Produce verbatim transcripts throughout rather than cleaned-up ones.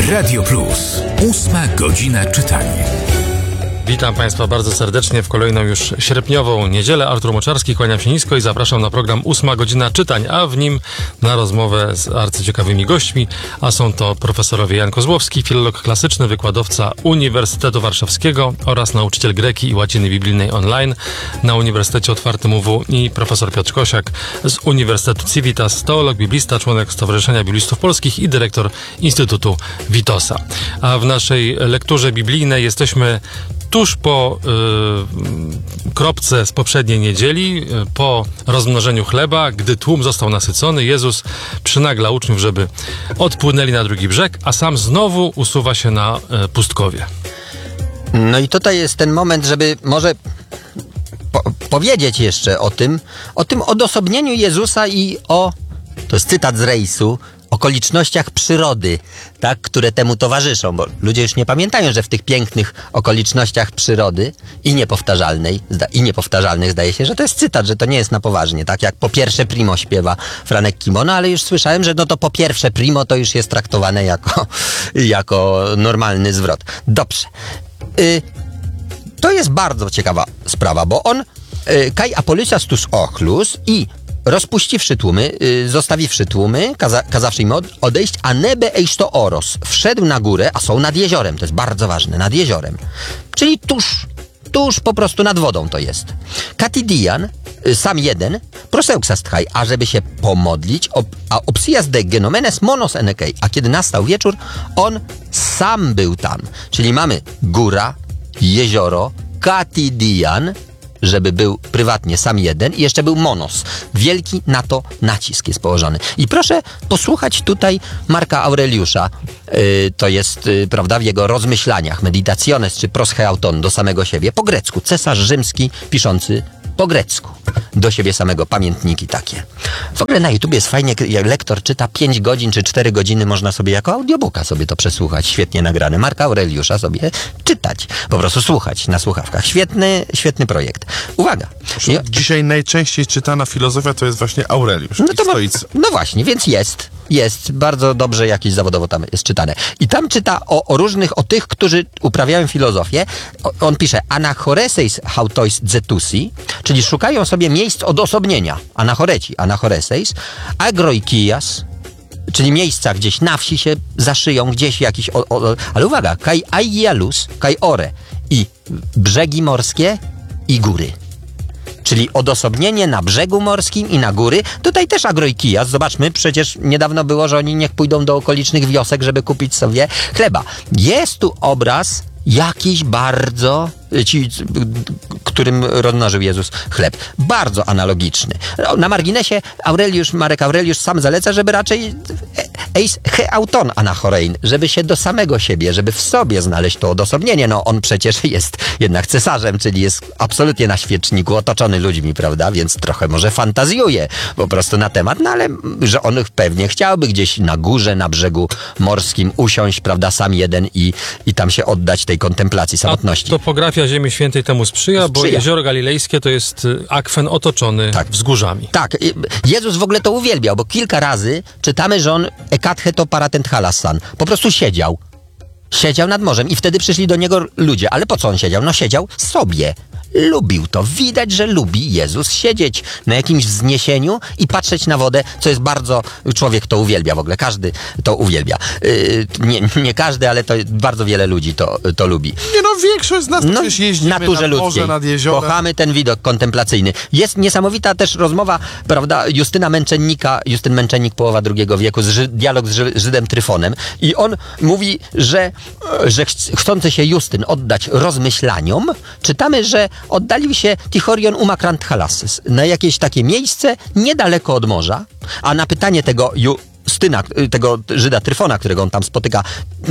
Radio Plus. Ósma godzina czytania. Witam Państwa bardzo serdecznie w kolejną już sierpniową niedzielę. Artur Moczarski, kłaniam się nisko i zapraszam na program Ósma godzina czytań, a w nim na rozmowę z arcyciekawymi gośćmi, a są to profesorowie Jan Kozłowski, filolog klasyczny, wykładowca Uniwersytetu Warszawskiego oraz nauczyciel greki i łaciny biblijnej online na Uniwersytecie Otwartym U W i profesor Piotr Kosiak z Uniwersytetu Civitas, teolog, biblista, członek Stowarzyszenia Biblistów Polskich i dyrektor Instytutu Witosa. A w naszej lekturze biblijnej jesteśmy tuż po y, kropce z poprzedniej niedzieli, y, po rozmnożeniu chleba, gdy tłum został nasycony, Jezus przynagla uczniów, żeby odpłynęli na drugi brzeg, a sam znowu usuwa się na y, pustkowie. No i tutaj jest ten moment, żeby może po- powiedzieć jeszcze o tym, o tym odosobnieniu Jezusa i o, to jest cytat z rejsu, okolicznościach przyrody, tak, które temu towarzyszą, bo ludzie już nie pamiętają, że w tych pięknych okolicznościach przyrody i niepowtarzalnej, zda, i niepowtarzalnych zdaje się, że to jest cytat, że to nie jest na poważnie, tak jak po pierwsze primo śpiewa Franek Kimono, ale już słyszałem, że no to po pierwsze primo to już jest traktowane jako, jako normalny zwrot. Dobrze. Y, to jest bardzo ciekawa sprawa, bo on y, kai apolysias tus ochlus i rozpuściwszy tłumy, yy, zostawiwszy tłumy, kaza, kazawszy im od, odejść, a nebe eisto oros, wszedł na górę, a są nad jeziorem, to jest bardzo ważne, nad jeziorem, czyli tuż, tuż po prostu nad wodą to jest. Katidian, yy, sam jeden, proseuxas tchaj, ażeby się pomodlić, ob, a opsias de genomenes monos enekei, a kiedy nastał wieczór, on sam był tam, czyli mamy góra, jezioro, Katidian, żeby był prywatnie sam jeden i jeszcze był monos. Wielki na to nacisk jest położony. I proszę posłuchać tutaj Marka Aureliusza, yy, to jest, yy, prawda, w jego rozmyślaniach, meditationes czy proscheuton do samego siebie, po grecku. Cesarz rzymski piszący po grecku. Do siebie samego, pamiętniki takie. W ogóle na YouTubie jest fajnie, jak lektor czyta pięć godzin czy cztery godziny, można sobie jako audiobooka sobie to przesłuchać. Świetnie nagrane. Marka Aureliusza sobie czytać. Po prostu słuchać na słuchawkach. Świetny, świetny projekt. Uwaga. I... Dzisiaj najczęściej czytana filozofia to jest właśnie Aureliusz. No, to ma, no właśnie, więc jest. Jest. Bardzo dobrze jakieś zawodowo tam jest czytane. I tam czyta o, o różnych, o tych, którzy uprawiają filozofię. O, on pisze anachoreseis hautois zetusi, czyli szukają sobie miejsc odosobnienia. Anachoreci, anachoreseis, agroikias, czyli miejsca gdzieś na wsi się zaszyją, gdzieś jakiś... O, o, ale uwaga, kai aialus, kai ore i brzegi morskie i góry. Czyli odosobnienie na brzegu morskim i na góry. Tutaj też agroikias. Zobaczmy, przecież niedawno było, że oni niech pójdą do okolicznych wiosek, żeby kupić sobie chleba. Jest tu obraz jakiś bardzo, ci, którym rozmnożył Jezus chleb. Bardzo analogiczny. Na marginesie Aureliusz, Marek Aureliusz sam zaleca, żeby raczej eis heauton anachorein, żeby się do samego siebie, żeby w sobie znaleźć to odosobnienie. No on przecież jest jednak cesarzem, czyli jest absolutnie na świeczniku, otoczony ludźmi, prawda? Więc trochę może fantazjuje po prostu na temat, no ale że on pewnie chciałby gdzieś na górze, na brzegu morskim usiąść, prawda, sam jeden i, i tam się oddać tej kontemplacji samotności. A topografia Ziemi Świętej temu sprzyja, sprzyja, bo jezioro galilejskie to jest akwen otoczony tak. wzgórzami. Tak. Jezus w ogóle to uwielbiał, bo kilka razy czytamy, że on ekatcheto paratent halassan. Po prostu siedział. Siedział nad morzem i wtedy przyszli do niego ludzie. Ale po co on siedział? No siedział sobie. Lubił to. Widać, że lubi Jezus siedzieć na jakimś wzniesieniu i patrzeć na wodę, co jest bardzo... Człowiek to uwielbia w ogóle. Każdy to uwielbia. Yy, nie, nie każdy, ale to bardzo wiele ludzi to, to lubi. Nie no, większość z nas no, przecież jeździmy naturze nad morze, ludzkiej. nad jeziorem. Kochamy ten widok kontemplacyjny. Jest niesamowita też rozmowa, prawda, Justyna Męczennika, Justyn Męczennik, połowa drugiego wieku, z Ży, dialog z Ży, Żydem Tryfonem i on mówi, że, że chcący się Justyn oddać rozmyślaniom, czytamy, że oddalił się Tichorion umakrant halasys na jakieś takie miejsce niedaleko od morza, a na pytanie tego Justyna, tego Żyda Tryfona, którego on tam spotyka,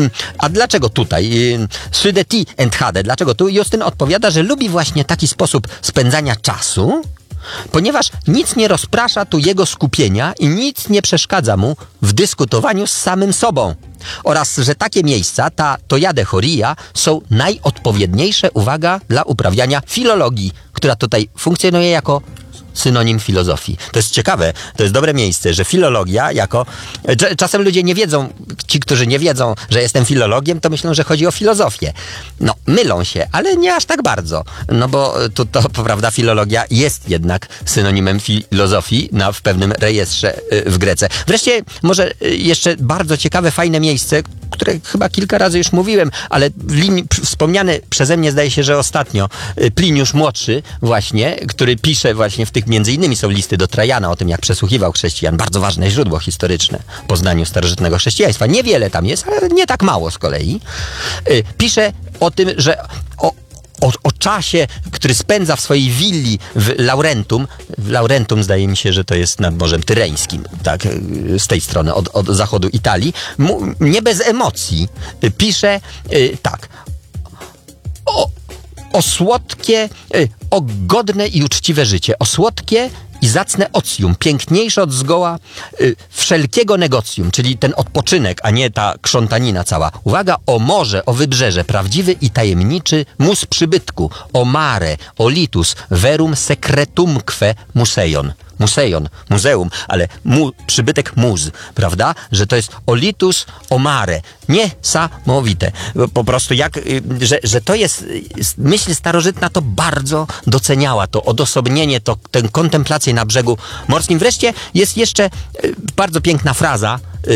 a dlaczego tutaj? Sydeti enthade, dlaczego tu? Justyn odpowiada, że lubi właśnie taki sposób spędzania czasu, ponieważ nic nie rozprasza tu jego skupienia i nic nie przeszkadza mu w dyskutowaniu z samym sobą. Oraz, że takie miejsca, ta tojade choria, są najodpowiedniejsze, uwaga, dla uprawiania filologii, która tutaj funkcjonuje jako synonim filozofii. To jest ciekawe, to jest dobre miejsce, że filologia jako... Czasem ludzie nie wiedzą, ci, którzy nie wiedzą, że jestem filologiem, to myślą, że chodzi o filozofię. No, mylą się, ale nie aż tak bardzo. No bo to, to prawda, filologia jest jednak synonimem filozofii na, w pewnym rejestrze w Grece. Wreszcie może jeszcze bardzo ciekawe, fajne miejsce, które chyba kilka razy już mówiłem, ale w linii, wspomniany przeze mnie, zdaje się, że ostatnio, Pliniusz Młodszy właśnie, który pisze właśnie w tych, między innymi są listy do Trajana o tym, jak przesłuchiwał chrześcijan. Bardzo ważne źródło historyczne w poznaniu starożytnego chrześcijaństwa. Niewiele tam jest, ale nie tak mało z kolei. Pisze o tym, że o, o, o czasie, który spędza w swojej willi w Laurentum. W Laurentum zdaje mi się, że to jest nad Morzem Tyreńskim, tak, z tej strony, od, od zachodu Italii. Mu, nie bez emocji pisze y, tak. O, o słodkie, y, o godne i uczciwe życie. O słodkie i zacne ocium, piękniejsze od zgoła y, wszelkiego negocjum, czyli ten odpoczynek, a nie ta krzątanina cała. Uwaga, o morze, o wybrzeże, prawdziwy i tajemniczy mus przybytku, o mare, o litus, verum secretumque museion. Museion, muzeum, ale mu, przybytek muz, prawda? Że to jest olitus o mare. Niesamowite. Po prostu jak, że, że to jest, myśl starożytna to bardzo doceniała, to odosobnienie, to, tę kontemplację na brzegu morskim. Wreszcie jest jeszcze bardzo piękna fraza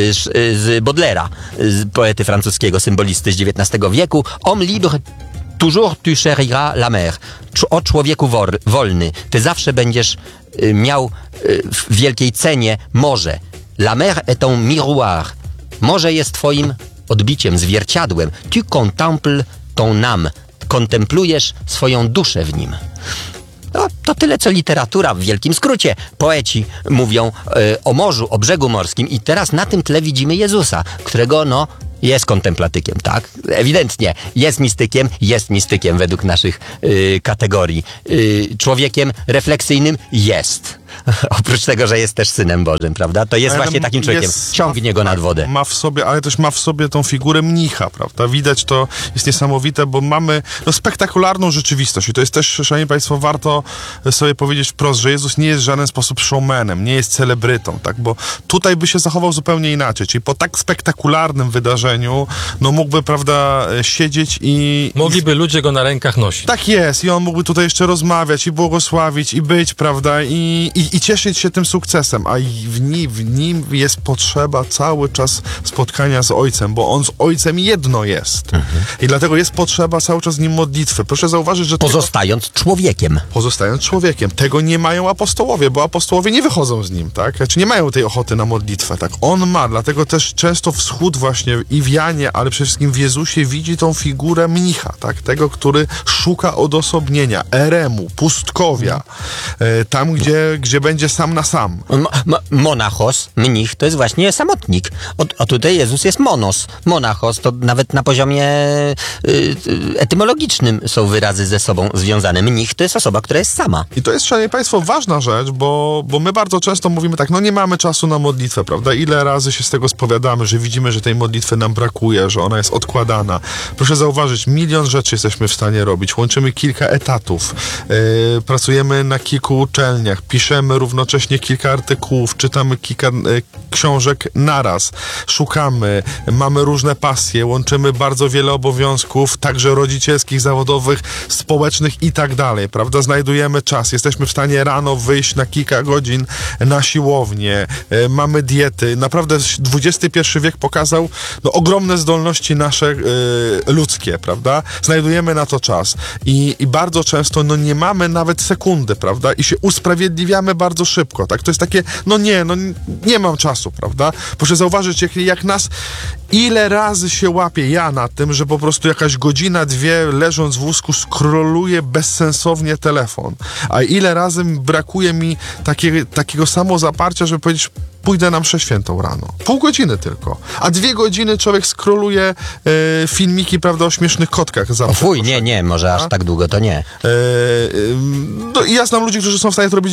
z Baudelaire'a, z poety francuskiego, symbolisty z dziewiętnastego wieku. Homme libre, toujours tu chériras la mer. O człowieku wor, wolny, ty zawsze będziesz y, miał y, w wielkiej cenie morze. La mer est ton miroir. Morze jest twoim odbiciem, zwierciadłem. Tu contemples ton âme. Kontemplujesz swoją duszę w nim. No, to tyle, co literatura w wielkim skrócie. Poeci mówią y, o morzu, o brzegu morskim i teraz na tym tle widzimy Jezusa, którego no jest kontemplatykiem, tak? Ewidentnie. Jest mistykiem, jest mistykiem według naszych y, kategorii. Y, człowiekiem refleksyjnym jest. Oprócz tego, że jest też Synem Bożym, prawda? To jest ale właśnie takim człowiekiem. jest, Ciągnie go nad wodę. Ma w sobie, ale też ma w sobie tą figurę mnicha, prawda? Widać, to jest niesamowite, bo mamy no, spektakularną rzeczywistość i to jest też, szanowni państwo, warto sobie powiedzieć wprost, że Jezus nie jest w żaden sposób showmanem, nie jest celebrytą, tak? Bo tutaj by się zachował zupełnie inaczej, czyli po tak spektakularnym wydarzeniu, no mógłby, prawda, siedzieć i... Mogliby i... ludzie go na rękach nosić. Tak jest i on mógłby tutaj jeszcze rozmawiać i błogosławić i być, prawda, i, i I, i cieszyć się tym sukcesem, a w nim, w nim jest potrzeba cały czas spotkania z Ojcem, bo On z Ojcem jedno jest. Mhm. I dlatego jest potrzeba cały czas z Nim modlitwy. Proszę zauważyć, że... Pozostając tego, człowiekiem. Pozostając człowiekiem. Tego nie mają apostołowie, bo apostołowie nie wychodzą z Nim, tak? Znaczy nie mają tej ochoty na modlitwę, tak? On ma, dlatego też często wschód właśnie i w Janie, ale przede wszystkim w Jezusie widzi tą figurę mnicha, tak? Tego, który szuka odosobnienia, eremu, pustkowia. E, tam, gdzie gdzie będzie sam na sam. Mo- monachos, mnich, to jest właśnie samotnik. O, a tutaj Jezus jest monos. Monachos to nawet na poziomie y, y, etymologicznym są wyrazy ze sobą związane. Mnich to jest osoba, która jest sama. I to jest, szanowni państwo, ważna rzecz, bo, bo my bardzo często mówimy tak, no nie mamy czasu na modlitwę, prawda? Ile razy się z tego spowiadamy, że widzimy, że tej modlitwy nam brakuje, że ona jest odkładana. Proszę zauważyć, milion rzeczy jesteśmy w stanie robić. Łączymy kilka etatów, yy, pracujemy na kilku uczelniach, piszemy równocześnie kilka artykułów, czytamy kilka e, książek naraz, szukamy, mamy różne pasje, łączymy bardzo wiele obowiązków, także rodzicielskich, zawodowych, społecznych i tak dalej, prawda? Znajdujemy czas, jesteśmy w stanie rano wyjść na kilka godzin na siłownię, e, mamy diety, naprawdę dwudziesty pierwszy wiek pokazał no, ogromne zdolności nasze e, ludzkie, prawda? Znajdujemy na to czas i, i bardzo często no, nie mamy nawet sekundy, prawda? I się usprawiedliwiamy bardzo szybko, tak? To jest takie, no nie, no nie mam czasu, prawda? Proszę zauważyć, jak, jak nas, ile razy się łapie ja na tym, że po prostu jakaś godzina, dwie, leżąc w wózku, skroluję bezsensownie telefon, a ile razy brakuje mi takie, takiego samozaparcia, żeby powiedzieć, pójdę na mszę świętą rano. Pół godziny tylko. A dwie godziny człowiek skroluje e, filmiki, prawda, o śmiesznych kotkach. O fuj, nie, nie, może aż tak długo to nie. E, no i ja znam ludzi, którzy są w stanie to robić w dłużej.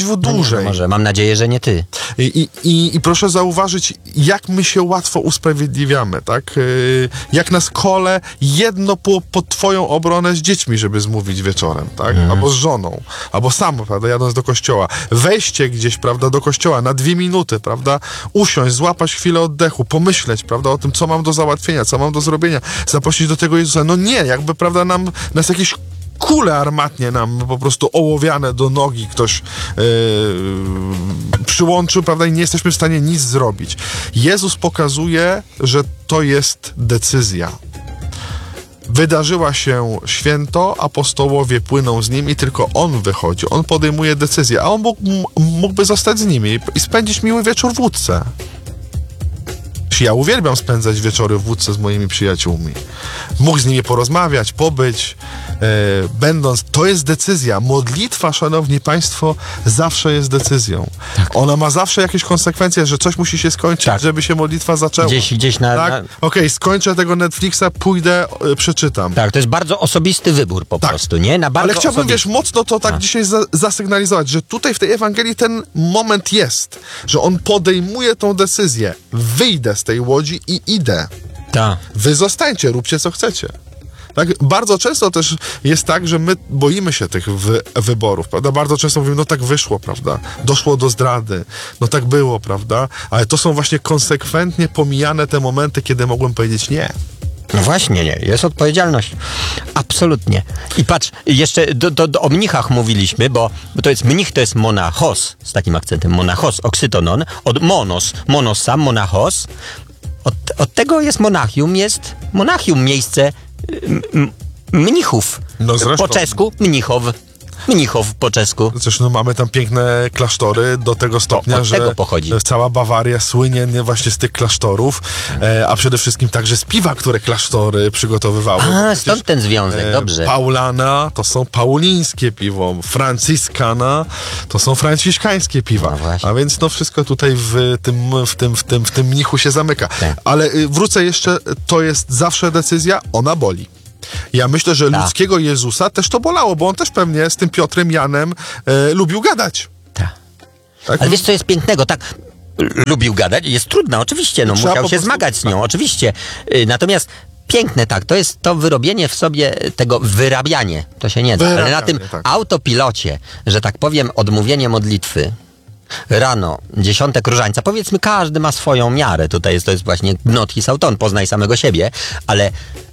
dłużej. Może, mam nadzieję, że nie ty. I, i, i, I proszę zauważyć, jak my się łatwo usprawiedliwiamy, tak? Yy, jak nas kole jedno po, pod twoją obronę z dziećmi, żeby zmówić wieczorem, tak? Mhm. Albo z żoną, albo sam, prawda, jadąc do kościoła. Wejście gdzieś, prawda, do kościoła na dwie minuty, prawda? Usiąść, złapać chwilę oddechu, pomyśleć, prawda, o tym, co mam do załatwienia, co mam do zrobienia, zaprosić do tego Jezusa. No nie, jakby, prawda, nam, nas jakieś kule armatnie nam po prostu ołowiane do nogi ktoś yy, przyłączył, prawda, i nie jesteśmy w stanie nic zrobić. Jezus pokazuje, że to jest decyzja. Wydarzyła się święto, apostołowie płyną z nim i tylko on wychodzi. On podejmuje decyzję, a on mógł, mógłby zostać z nimi i spędzić miły wieczór w łódce. Ja uwielbiam spędzać wieczory w łódce z moimi przyjaciółmi. Mógł z nimi porozmawiać, pobyć, e, będąc... To jest decyzja. Modlitwa, szanowni państwo, zawsze jest decyzją. Tak. Ona ma zawsze jakieś konsekwencje, że coś musi się skończyć, tak, żeby się modlitwa zaczęła. Gdzieś, gdzieś na... Tak? na... Okej, okay, skończę tego Netflixa, pójdę, e, przeczytam. Tak, to jest bardzo osobisty wybór po tak. prostu, nie? Na bardzo Ale chciałbym, osobisty. wiesz, mocno to tak A. dzisiaj za, zasygnalizować, że tutaj w tej Ewangelii ten moment jest, że on podejmuje tą decyzję. Wyjdę z tej łodzi i idę. Ta. Wy zostańcie, róbcie co chcecie. Tak? Bardzo często też jest tak, że my boimy się tych wy wyborów, prawda? Bardzo często mówimy, no tak wyszło, prawda? Doszło do zdrady, no tak było, prawda? Ale to są właśnie konsekwentnie pomijane te momenty, kiedy mogłem powiedzieć nie. No właśnie, nie. Jest odpowiedzialność. Absolutnie. I patrz, jeszcze do, do, do, o mnichach mówiliśmy, bo, bo to jest mnich, to jest monachos, z takim akcentem, monachos, oksytonon, od monos, monos sam, monachos. Od, od tego jest monachium, jest monachium, miejsce m, mnichów. No zresztą. Po czesku mnichow. Mnichow po czesku. Zresztą mamy tam piękne klasztory do tego stopnia, to, że tego pochodzi. cała Bawaria słynie właśnie z tych klasztorów, e, a przede wszystkim także z piwa, które klasztory przygotowywały. A, stąd ten związek, e, dobrze. Paulana to są paulińskie piwo, Franciskana to są franciszkańskie piwa. No a więc no wszystko tutaj w tym, w tym, w tym, w tym mnichu się zamyka. Tak. Ale y, wrócę jeszcze, to jest zawsze decyzja, ona boli. Ja myślę, że Ta. ludzkiego Jezusa też to bolało, bo on też pewnie z tym Piotrem, Janem e, lubił gadać. Tak. Tak? Ale wiesz, co jest pięknego? Tak, lubił gadać, jest trudna, oczywiście, no, Trzeba musiał się prostu... zmagać z nią, oczywiście. Y, natomiast piękne, tak, to jest to wyrobienie w sobie tego, wyrabianie, to się nie da, ale na tym tak. autopilocie, że tak powiem, odmówienie modlitwy, rano, dziesiątek różańca, powiedzmy, każdy ma swoją miarę, tutaj jest, to jest właśnie gnot his auton, poznaj samego siebie, ale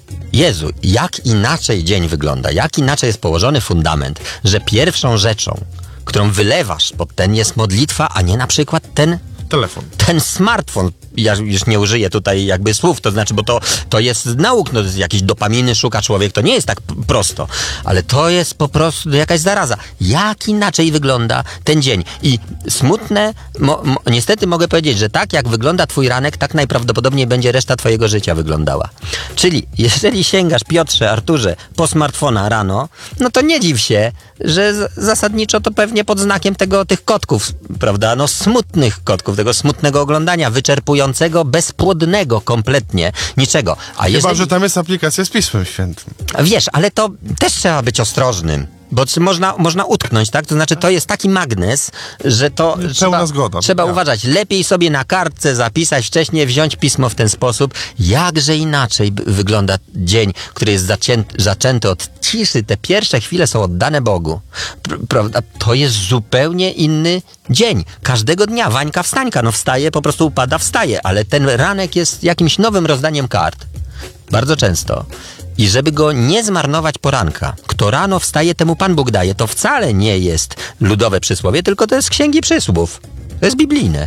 Jezu, jak inaczej dzień wygląda, jak inaczej jest położony fundament, że pierwszą rzeczą, którą wylewasz pod ten jest modlitwa, a nie na przykład ten telefon. Ten smartfon, ja już nie użyję tutaj jakby słów, to znaczy, bo to, to jest z nauk, no, jakieś dopaminy szuka człowiek, to nie jest tak prosto, ale to jest po prostu jakaś zaraza. Jak inaczej wygląda ten dzień? I smutne, mo, mo, niestety mogę powiedzieć, że tak jak wygląda twój ranek, tak najprawdopodobniej będzie reszta twojego życia wyglądała. Czyli jeżeli sięgasz, Piotrze, Arturze, po smartfona rano, no to nie dziw się, że z, zasadniczo to pewnie pod znakiem tego, tych kotków, prawda, no smutnych kotków, tego smutnego oglądania, wyczerpującego, bezpłodnego kompletnie, niczego. A Chyba, jeżeli... że tam jest aplikacja z Pismem Świętym. Wiesz, ale to też trzeba być ostrożnym. Bo można, można utknąć, tak? To znaczy, to jest taki magnes, że to Pełna trzeba, zgoda. trzeba ja. uważać. Lepiej sobie na kartce zapisać wcześniej, wziąć pismo w ten sposób. Jakże inaczej wygląda dzień, który jest zacięty, zaczęty od ciszy. Te pierwsze chwile są oddane Bogu. Prawda? To jest zupełnie inny dzień. Każdego dnia. Wańka wstańka. No wstaje, po prostu upada, wstaje. Ale ten ranek jest jakimś nowym rozdaniem kart. Bardzo często. I żeby go nie zmarnować poranka, kto rano wstaje, temu Pan Bóg daje. To wcale nie jest ludowe przysłowie, tylko to jest z Księgi Przysłów. To jest biblijne.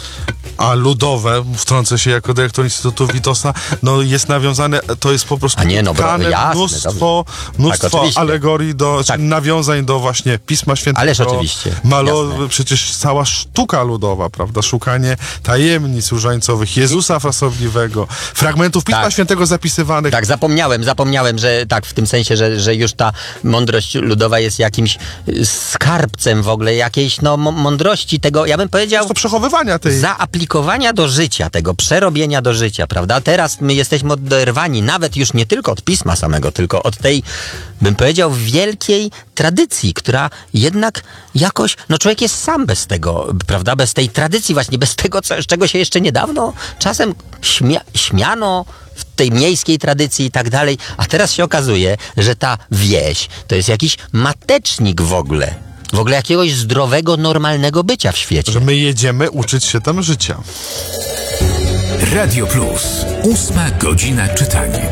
A ludowe, wtrącę się jako dyrektor Instytutu Witosa, no jest nawiązane, to jest po prostu A nie, no, bro, jasne, mnóstwo, mnóstwo tak, alegorii, do, tak. nawiązań do właśnie Pisma Świętego. Ależ oczywiście. Malo, przecież cała sztuka ludowa, prawda? Szukanie tajemnic różańcowych, Jezusa frasobliwego, fragmentów Pisma tak. Świętego zapisywanych. Tak, zapomniałem, zapomniałem, że tak, w tym sensie, że, że już ta mądrość ludowa jest jakimś skarbcem w ogóle, jakiejś no mądrości tego, ja bym powiedział... To przechowywania tej zaaplikowania do życia, tego przerobienia do życia, prawda? Teraz my jesteśmy oderwani nawet już nie tylko od pisma samego, tylko od tej, bym powiedział, wielkiej tradycji, która jednak jakoś, no człowiek jest sam bez tego, prawda? Bez tej tradycji właśnie, bez tego, co, z czego się jeszcze niedawno czasem śmia- śmiano, w tej miejskiej tradycji i tak dalej, a teraz się okazuje, że ta wieś to jest jakiś matecznik w ogóle. W ogóle jakiegoś zdrowego, normalnego bycia w świecie. Że my jedziemy uczyć się tam życia. Radio Plus. Ósma godzina czytania.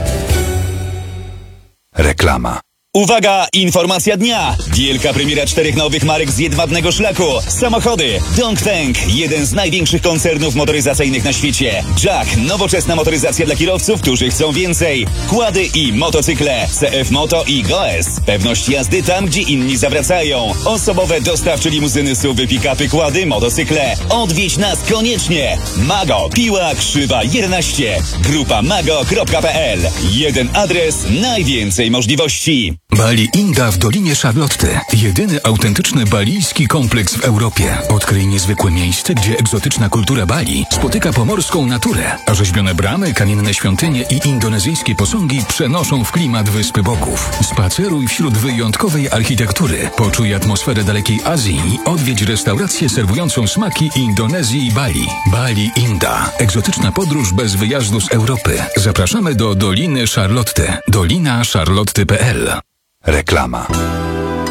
Reklama. Uwaga! Informacja dnia! Wielka premiera czterech nowych marek z jedwabnego szlaku. Samochody. Dongfeng, jeden z największych koncernów motoryzacyjnych na świecie. Jack, nowoczesna motoryzacja dla kierowców, którzy chcą więcej. Kłady i motocykle. C F Moto i Goes. Pewność jazdy tam, gdzie inni zawracają. Osobowe dostawcze limuzyny, suwy, pick-upy, kłady, motocykle. Odwiedź nas koniecznie. Mago, Piła, Krzywa jedenaście. Grupa mago kropka p l. Jeden adres, najwięcej możliwości. Bali Inda w Dolinie Charlotte. Jedyny autentyczny balijski kompleks w Europie. Odkryj niezwykłe miejsce, gdzie egzotyczna kultura Bali spotyka pomorską naturę, a rzeźbione bramy, kamienne świątynie i indonezyjskie posągi przenoszą w klimat Wyspy Bogów. Spaceruj wśród wyjątkowej architektury, poczuj atmosferę dalekiej Azji i odwiedź restaurację serwującą smaki Indonezji i Bali. Bali Inda. Egzotyczna podróż bez wyjazdu z Europy. Zapraszamy do Doliny Charlotte. dolina charlotte kropka p l. Reklama.